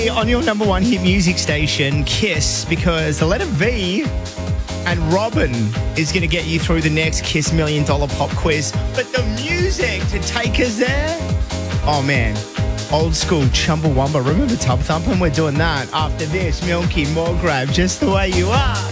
stay on your number one hit music station, Kiss, because the letter V and Robin is going to get you through the next Kiss $1 Million Pop Quiz. But the music to take us there, oh man, old school Chumbawamba. Remember Tub Thumping? We're doing that after this. Milky, more grab, just the way you are.